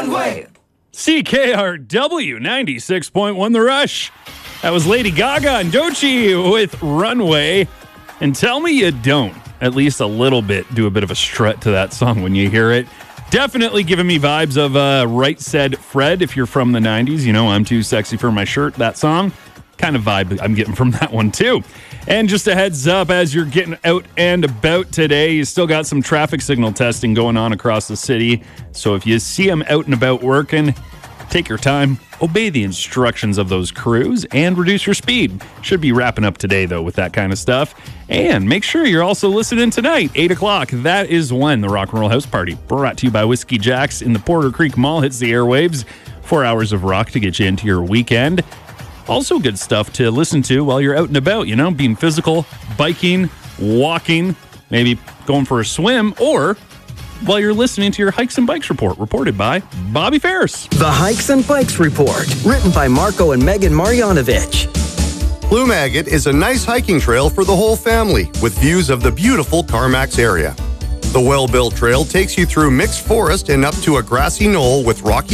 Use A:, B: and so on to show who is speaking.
A: Runway.
B: CKRW 96.1 The Rush. That was Lady Gaga and Doechii with Runway. And tell me you don't, at least a little bit, do a bit of a strut to that song when you hear it. Definitely giving me vibes of Right Said Fred, if you're from the 90s. You know, I'm too sexy for my shirt, that song. Kind of vibe I'm getting from that one, too. And just a heads up, as you're getting out and about today, you still got some traffic signal testing going on across the city. So if you see them out and about working, take your time, obey the instructions of those crews, and reduce your speed. Should be wrapping up today, though, with that kind of stuff. And make sure you're also listening tonight, 8 o'clock. That is when the Rock and Roll House Party, brought to you by Whiskey Jack's in the Porter Creek Mall, hits the airwaves. 4 hours of rock to get you into your weekend. Also good stuff to listen to while you're out and about, you know, being physical, biking, walking, maybe going for a swim, or while you're listening to your Hikes and Bikes Report, reported by Bobby Ferris.
C: The Hikes and Bikes Report, written by Marco and Megan Marjanovic.
D: Blue Maggot is a nice hiking trail for the whole family with views of the beautiful Carmacks area. The well-built trail takes you through mixed forest and up to a grassy knoll with rocky